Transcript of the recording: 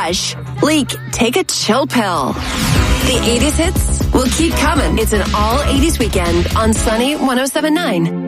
refresh. Leak, take a chill pill. The 80s hits will keep coming. It's an all 80s weekend on Sunny 107.9.